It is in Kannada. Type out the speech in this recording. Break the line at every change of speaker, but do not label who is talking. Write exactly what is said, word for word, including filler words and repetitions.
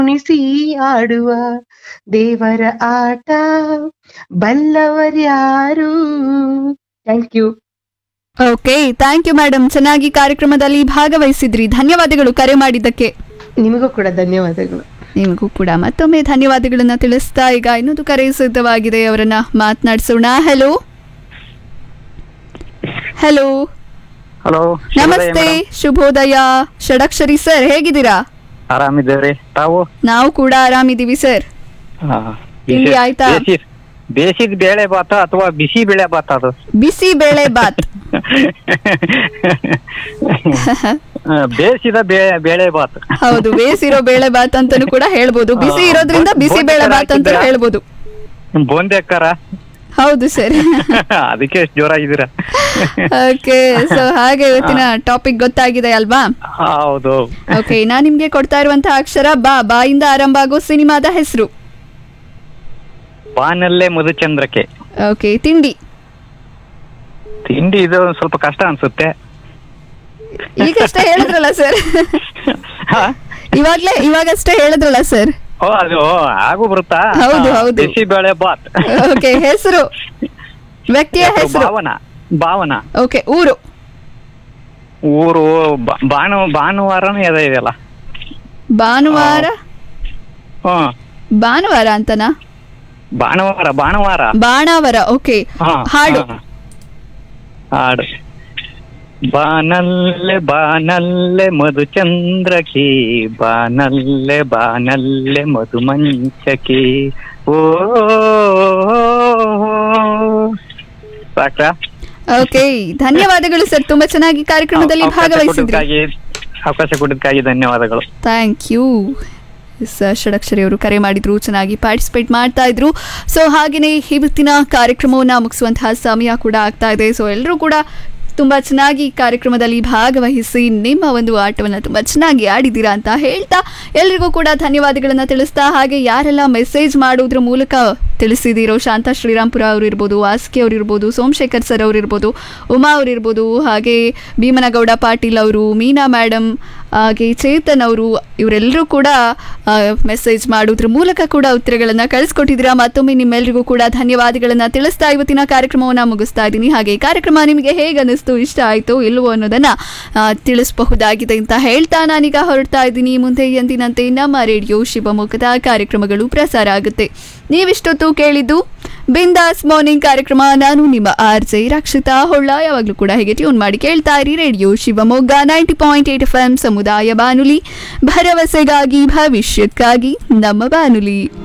ಉಣಿಸಿ ಆಡುವ ದೇವರ ಆಟ ಬಲ್ಲವರ್ಯಾರು. Thank you.
Okay, thank you madam. ಚೆನ್ನಾಗಿ ಕಾರ್ಯಕ್ರಮದಲ್ಲಿ ಭಾಗವಹಿಸಿದ್ರಿ. ಧನ್ಯವಾದಗಳು ಕರೆ ಮಾಡಿದ್ದಕ್ಕೆ.
ನಿಮಗೂ ಕೂಡ ಧನ್ಯವಾದಗಳು.
ನಿಮಗೂ ಕೂಡ ಮತ್ತೊಮ್ಮೆ ಧನ್ಯವಾದಗಳನ್ನ ತಿಳಿಸ್ತಾ ಈಗ ಇನ್ನೊಂದು ಕರೆ ಸಿದ್ಧವಾಗಿದೆ, ಅವರನ್ನ ಮಾತನಾಡಿಸೋಣ. ಹಲೋ ಹಲೋ
ಹಲೋ,
ನಮಸ್ತೆ, ಶುಭೋದಯ. ಷಡಕ್ಷರಿ ಸರ್, ಹೇಗಿದ್ದೀರಾ?
ಆರಾಮಿದ್ದೇವ್ರಿ, ತಾವು?
ನಾವು ಕೂಡ ಆರಾಮಿದ್ದೀವಿ ಸರ್. ತಿಂಡಿ ಆಯ್ತಾ?
ಬೇಸಿದ ಬೇಳೆ ಬಾತ ಅಥವಾ ಬಿಸಿ ಬೇಳೆ ಬಾತ? ಅದು
ಬಿಸಿ ಬೇಳೆ ಬಾತ್.
ಬೇಸಿದ ಬೇಳೆ ಬಾತ್.
ಹೌದು, ಬೇಸಿರೋ ಬೇಳೆ ಬಾತ್ ಅಂತಾನು ಕೂಡ ಹೇಳ್ಬೋದು. ಬಿಸಿ ಇರೋದ್ರಿಂದ ಬಿಸಿ ಬೇಳೆ ಬಾತ್ ಅಂತ ಹೇಳ್ಬೋದು.
ಬೋಂದೆಕ್ಕರ.
ಹೌದು ಸರ್.
ಅದಕ್ಕೆ ಎಷ್ಟು ಜೋರಾಗಿದ್ದೀರಾ?
ಓಕೆ, ಸೊ ಹಾಗೆ ಇವತ್ತಿನ ಟಾಪಿಕ್ ಗೊತ್ತಾಗಿದೆ ಅಲ್ವಾ?
ಹೌದು.
ಓಕೆ, ನಾನ್ ನಿಮ್ಗೆ ಕೊಡ್ತಾ ಇರುವಂತಹ ಅಕ್ಷರ ಬಾ. ಬಾಯಿಂದ ಆರಂಭ ಆಗೋ ಸಿನಿಮಾದ ಹೆಸರು?
ಬಾನಲ್ಲೇ ಮಧುಚಂದ್ರಕ್ಕೆ.
ಓಕೆ, ತಿಂಡಿ?
ತಿಂಡಿ ಇದು ಸ್ವಲ್ಪ ಕಷ್ಟ ಅನ್ಸುತ್ತೆ.
ಈಗಷ್ಟೇ ಹೇಳಿದ್ರಲ್ಲ ಸರ್. ಇವಾಗ್ಲೇ ಇವಾಗಷ್ಟೇ ಹೇಳಿದ್ರಲ್ಲ ಸರ್.
ಓ, ಅದು ಆಗು ಬರುತ್ತಾ?
ಹೌದು ಹೌದು.
ಬಿಸಿ ಬೇಳೆ ಬಾತ್.
ಓಕೆ, ಹೆಸರು? ವ್ಯಕ್ತಿಯ ಹೆಸರು?
ಭಾವನ. ಭಾವನ.
ಓಕೆ, ಊರು?
ಊರು ಭಾನು ಭಾನುವಾರನೇ ಅದೇ ಇದೆಯಲ್ಲ.
ಭಾನುವಾರ?
ಹ್ಮ್,
ಭಾನುವಾರ ಅಂತನಾ?
ಭಾನುವಾರ ಭಾನುವಾರ
ಬಾಣಾವರ. ಓಕೆ, ಹಾಡು?
ಹಾಡು ಬಾನಲ್ಲೆ ಬಾನಲ್ಲೆ ಮಧುಚಂದ್ರಕಿ, ಬಾನಲ್ಲೆ ಬಾನಲ್ಲೆ ಮಧುಮಂಚಕಿ. ಓ ಸಾಕಾ?
ಓಕೆ, ಧನ್ಯವಾದಗಳು ಸರ್. ತುಂಬಾ ಚೆನ್ನಾಗಿ ಕಾರ್ಯಕ್ರಮದಲ್ಲಿ ಭಾಗವಹಿಸಿದ್ರಿ.
ಅವಕಾಶ ಕೊಟ್ಟಿದ್ದಕ್ಕಾಗಿ ಧನ್ಯವಾದಗಳು.
Thank you. ಷಡಕ್ಷರಿ ಅವರು ಕರೆ ಮಾಡಿದ್ರು, ಚೆನ್ನಾಗಿ ಪಾರ್ಟಿಸಿಪೇಟ್ ಮಾಡ್ತಾ ಇದ್ರು. ಸೊ ಹಾಗೆಯೇ ಇವತ್ತಿನ ಕಾರ್ಯಕ್ರಮವನ್ನು ಮುಗಿಸುವಂತಹ ಸಮಯ ಕೂಡ ಆಗ್ತಾ ಇದೆ. ಸೊ ಎಲ್ಲರೂ ಕೂಡ ತುಂಬ ಚೆನ್ನಾಗಿ ಕಾರ್ಯಕ್ರಮದಲ್ಲಿ ಭಾಗವಹಿಸಿ ನಿಮ್ಮ ಒಂದು ಆಟವನ್ನು ತುಂಬ ಚೆನ್ನಾಗಿ ಆಡಿದ್ದೀರಾ ಅಂತ ಹೇಳ್ತಾ ಎಲ್ರಿಗೂ ಕೂಡ ಧನ್ಯವಾದಗಳನ್ನು ತಿಳಿಸ್ತಾ, ಹಾಗೆ ಯಾರೆಲ್ಲ ಮೆಸೇಜ್ ಮಾಡೋದ್ರ ಮೂಲಕ ತಿಳಿಸಿದಿರೋ, ಶಾಂತಾ ಶ್ರೀರಾಮ್ಪುರ ಅವರು ಇರ್ಬೋದು, ವಾಸ್ಕಿ ಅವರು ಇರ್ಬೋದು, ಸೋಮಶೇಖರ್ ಸರ್ ಅವರು ಇರ್ಬೋದು, ಉಮಾ ಅವರು ಇರ್ಬೋದು, ಹಾಗೆ ಭೀಮನಗೌಡ ಪಾಟೀಲ್ ಅವರು, ಮೀನಾ ಮೇಡಮ್, ಹಾಗೆ ಚೇತನ್ ಅವರು, ಇವರೆಲ್ಲರೂ ಕೂಡ ಮೆಸೇಜ್ ಮಾಡೋದ್ರ ಮೂಲಕ ಕೂಡ ಉತ್ತರಗಳನ್ನು ಕಳಿಸ್ಕೊಟ್ಟಿದ್ದೀರಾ. ಮತ್ತೊಮ್ಮೆ ನಿಮ್ಮೆಲ್ಲರಿಗೂ ಕೂಡ ಧನ್ಯವಾದಗಳನ್ನು ತಿಳಿಸ್ತಾ ಇವತ್ತಿನ ಕಾರ್ಯಕ್ರಮವನ್ನು ಮುಗಿಸ್ತಾ ಇದ್ದೀನಿ. ಹಾಗೆ ಕಾರ್ಯಕ್ರಮ ನಿಮಗೆ ಹೇಗೆ ಅನ್ನಿಸ್ತು, ಇಷ್ಟ ಆಯಿತು ಇಲ್ಲವೋ ಅನ್ನೋದನ್ನು ತಿಳಿಸಬಹುದಾಗಿದೆ ಅಂತ ಹೇಳ್ತಾ ನಾನೀಗ ಹೊರಡ್ತಾ ಇದ್ದೀನಿ. ಮುಂದೆ ಎಂದಿನಂತೆ ನಮ್ಮ ರೇಡಿಯೋ ಶಿವಮೊಗ್ಗದ ಕಾರ್ಯಕ್ರಮಗಳು ಪ್ರಸಾರ ಆಗುತ್ತೆ. ನೀವಿಷ್ಟೊತ್ತು ಕೇಳಿದ್ದು ಬಿಂದಾಸ್ ಮಾರ್ನಿಂಗ್ ಕಾರ್ಯಕ್ರಮ. ನಾನು ನಿಮ್ಮ ಆರ್ ಜೆ ರಕ್ಷಿತಾ ಹೊಳ್ಳ. ಯಾವಾಗಲೂ ಕೂಡ ಹೇಗೆ ಟ್ಯೂನ್ ಮಾಡಿ ಕೇಳ್ತಾ ಇರಿ radio Shivamogga ninety point eight F M ಸಮುದಾಯ ಬಾನುಲಿ, ಭರವಸೆಗಾಗಿ ಭವಿಷ್ಯಕ್ಕಾಗಿ ನಮ್ಮ ಬಾನುಲಿ.